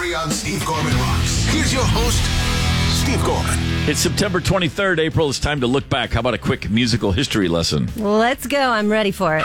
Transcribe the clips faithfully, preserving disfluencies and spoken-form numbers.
three on Steve Gorman Rocks. Here's your host, Steve Gorman. It's September twenty-third, April. It's time to look back. How about a quick musical history lesson? Let's go. I'm ready for it.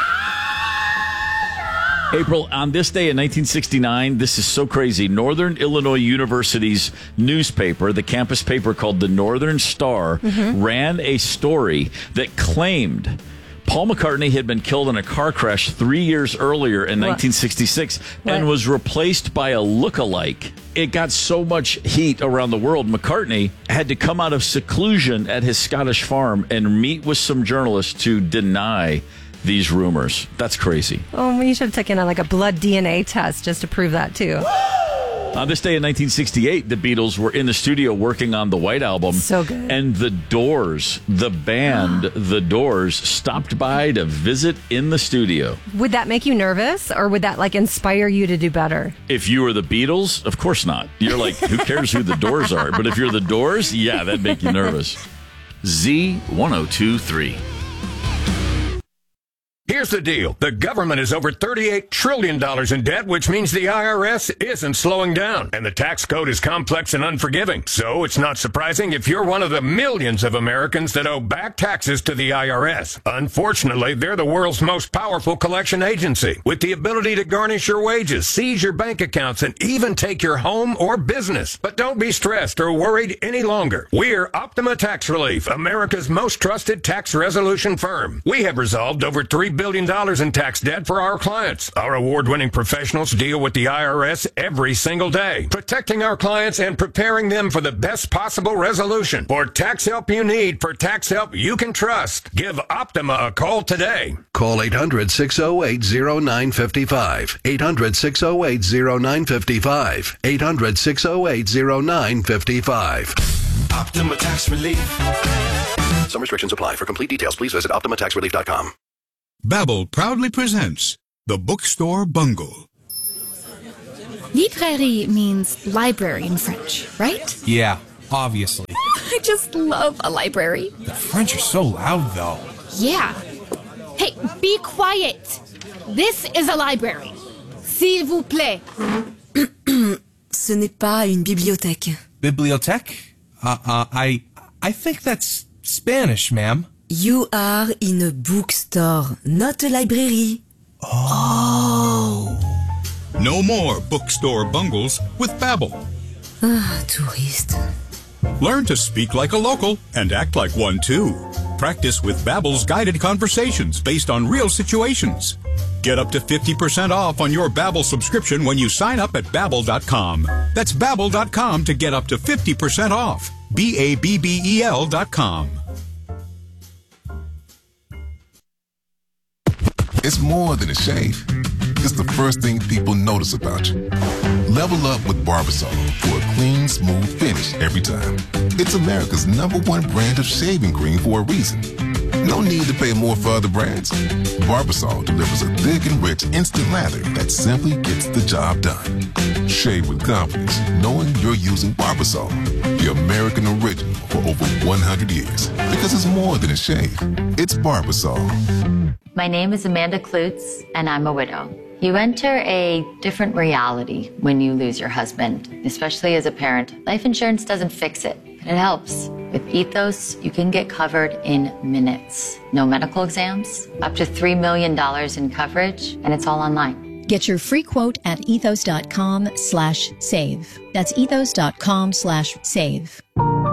April, on this day in nineteen sixty-nine, this is so crazy. Northern Illinois University's newspaper, the campus paper called the Northern Star, mm-hmm. ran a story that claimed Paul McCartney had been killed in a car crash three years earlier in what? nineteen sixty-six what? and was replaced by a look-alike. It got so much heat around the world, McCartney had to come out of seclusion at his Scottish farm and meet with some journalists to deny these rumors. That's crazy. Oh, well, you should have taken a, like a blood D N A test just to prove that, too. On this day in nineteen sixty-eight, the Beatles were in the studio working on the White Album. So good. And the Doors, the band, the Doors, stopped by to visit in the studio. Would that make you nervous, or would that like inspire you to do better? If you were the Beatles, of course not. You're like, who cares who the Doors are? But if you're the Doors, yeah, that'd make you nervous. Z ten twenty-three. Here's the deal. The government is over thirty-eight trillion dollars in debt, which means the I R S isn't slowing down. And the tax code is complex and unforgiving. So it's not surprising if you're one of the millions of Americans that owe back taxes to the I R S. Unfortunately, they're the world's most powerful collection agency, with the ability to garnish your wages, seize your bank accounts, and even take your home or business. But don't be stressed or worried any longer. We're Optima Tax Relief, America's most trusted tax resolution firm. We have resolved over three billion dollars in tax debt for our clients. Our award-winning professionals deal with the I R S every single day, protecting our clients and preparing them for the best possible resolution. For tax help you need, for tax help you can trust, give Optima a call today. Call eight hundred, six oh eight, oh nine five five. eight hundred, six oh eight, oh nine five five. eight hundred, six oh eight, oh nine five five. Optima Tax Relief. Some restrictions apply. For complete details, please visit optima tax relief dot com. Babbel proudly presents The Bookstore Bungle. Librairie means library in French, right? Yeah, obviously. I just love a library. The French are so loud, though. Yeah. Hey, be quiet. This is a library. S'il vous plaît. Ce n'est pas une bibliothèque. Bibliothèque? Uh, uh, I, I think that's Spanish, ma'am. You are in a bookstore, not a library. Oh. No more bookstore bungles with Babbel. Ah, tourist. Learn to speak like a local and act like one too. Practice with Babbel's guided conversations based on real situations. Get up to fifty percent off on your Babbel subscription when you sign up at Babbel dot com. That's Babbel dot com to get up to fifty percent off. B A B B E L dot com. It's more than a shave. It's the first thing people notice about you. Level up with Barbasol for a clean, smooth finish every time. It's America's number one brand of shaving cream for a reason. No need to pay more for other brands. Barbasol delivers a thick and rich instant lather that simply gets the job done. Shave with confidence, knowing you're using Barbasol, the American original for over one hundred years. Because it's more than a shave. It's Barbasol. My name is Amanda Klutz, and I'm a widow. You enter a different reality when you lose your husband, especially as a parent. Life insurance doesn't fix it, but it helps. With Ethos, you can get covered in minutes. No medical exams, up to three million dollars in coverage, and it's all online. Get your free quote at ethos dot com slash save. That's ethos dot com slash save.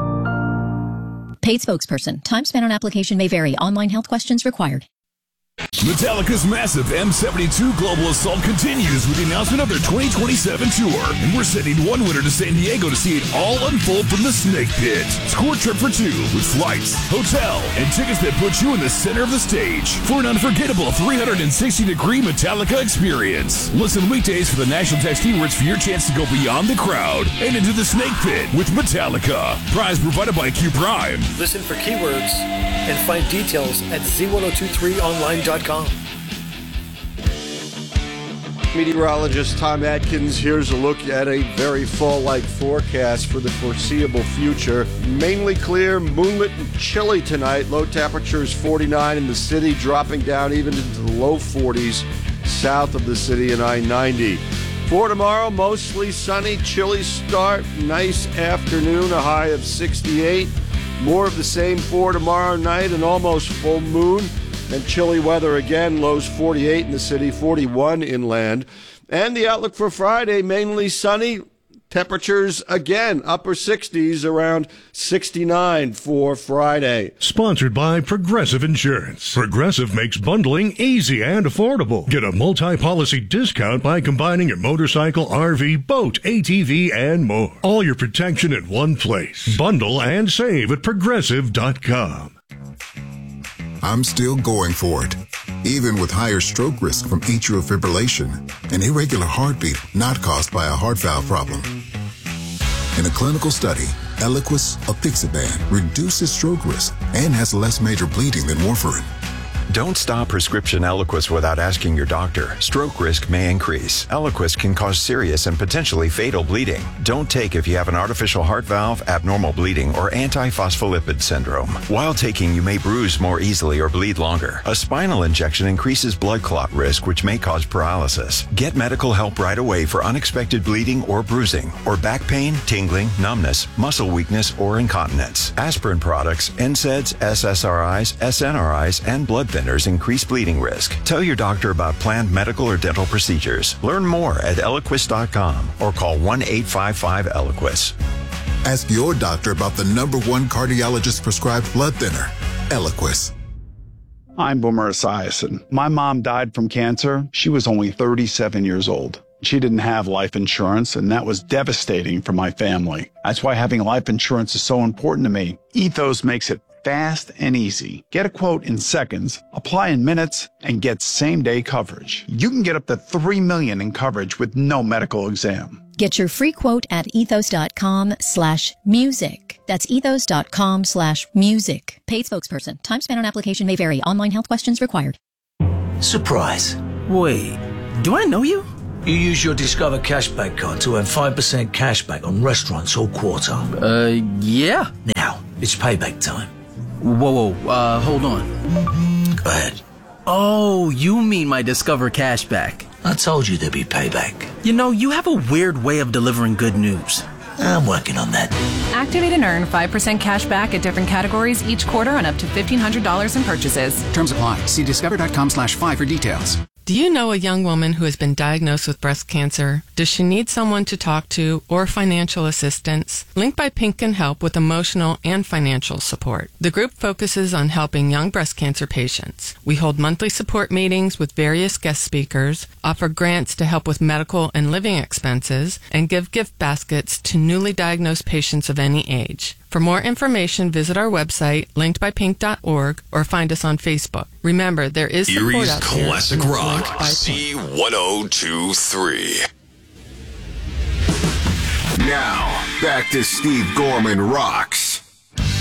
Paid spokesperson. Time spent on application may vary. Online health questions required. Metallica's massive M seventy-two Global Assault continues with the announcement of their twenty twenty-seven tour. And we're sending one winner to San Diego to see it all unfold from the Snake Pit. Score a trip for two with flights, hotel, and tickets that put you in the center of the stage for an unforgettable three hundred sixty degree Metallica experience. Listen weekdays for the National Text Keywords for your chance to go beyond the crowd and into the Snake Pit with Metallica. Prize provided by Q Prime. Listen for keywords and find details at Z ten twenty-three online dot com. Meteorologist Tom Atkins. Here's a look at a very fall-like forecast for the foreseeable future. Mainly clear, moonlit and chilly tonight. Low temperatures forty-nine in the city, dropping down even into the low forties south of the city and I ninety. For tomorrow, mostly sunny, chilly start, nice afternoon, a high of sixty-eight. More of the same for tomorrow night, an almost full moon, and chilly weather again, lows forty-eight in the city, forty-one inland. And the outlook for Friday, mainly sunny, temperatures again, upper sixties, around sixty-nine for Friday. Sponsored by Progressive Insurance. Progressive makes bundling easy and affordable. Get a multi-policy discount by combining your motorcycle, R V, boat, A T V, and more. All your protection in one place. Bundle and save at progressive dot com. I'm still going for it, even with higher stroke risk from atrial fibrillation, an irregular heartbeat not caused by a heart valve problem. In a clinical study, Eliquis, apixaban, reduces stroke risk and has less major bleeding than warfarin. Don't stop prescription Eliquis without asking your doctor. Stroke risk may increase. Eliquis can cause serious and potentially fatal bleeding. Don't take if you have an artificial heart valve, abnormal bleeding, or antiphospholipid syndrome. While taking, you may bruise more easily or bleed longer. A spinal injection increases blood clot risk, which may cause paralysis. Get medical help right away for unexpected bleeding or bruising, or back pain, tingling, numbness, muscle weakness, or incontinence. Aspirin products, N SAIDs, S S R Is, S N R Is, and blood thinners increase bleeding risk. Tell your doctor about planned medical or dental procedures. Learn more at eliquis dot com or call one eight five five Eliquis. Ask your doctor about the number one cardiologist prescribed blood thinner, Eliquis. I'm Boomer Esiason. My mom died from cancer. She was only thirty-seven years old. She didn't have life insurance, and that was devastating for my family. That's why having life insurance is so important to me. Ethos makes it fast and easy. Get a quote in seconds, apply in minutes, and get same-day coverage. You can get up to three million dollars in coverage with no medical exam. Get your free quote at ethos.com slash music. That's ethos.com slash music. Paid spokesperson. Time spent on application may vary. Online health questions required. Surprise. Wait, do I know you? You use your Discover Cashback card to earn five percent cashback on restaurants all quarter. Uh, yeah. Now, it's payback time. Whoa, whoa, uh, hold on. Go ahead. Oh, you mean my Discover Cashback. I told you there'd be payback. You know, you have a weird way of delivering good news. I'm working on that. Activate and earn five percent cash back at different categories each quarter on up to fifteen hundred dollars in purchases. Terms apply. See discover.com slash five for details. Do you know a young woman who has been diagnosed with breast cancer? Does she need someone to talk to or financial assistance? Link by Pink can help with emotional and financial support. The group focuses on helping young breast cancer patients. We hold monthly support meetings with various guest speakers, offer grants to help with medical and living expenses, and give gift baskets to newly diagnosed patients of any age. For more information, visit our website, linked by pink dot org, or find us on Facebook. Remember, there is support Erie's out there. Classic Rock, C one oh two three. Now, back to Steve Gorman Rocks,